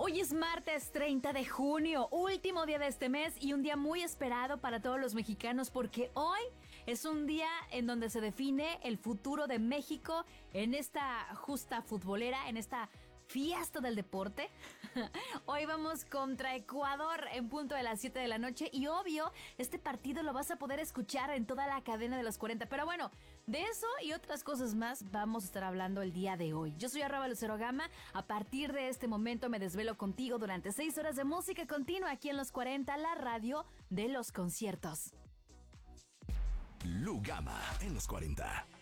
Hoy es martes 30 de junio, último día de este mes y un día muy esperado para todos los mexicanos porque hoy es un día en donde se define el futuro de México en esta justa futbolera, en esta fiesta del deporte. Hoy vamos contra Ecuador en punto de las 7 de la noche y obvio, este partido lo vas a poder escuchar en toda la cadena de los 40. Pero bueno, de eso y otras cosas más vamos a estar hablando el día de hoy. Yo soy @LuceroGama. A partir de este momento me desvelo contigo durante 6 horas de música continua aquí en los 40, la radio de los conciertos. Lu Gama en los 40.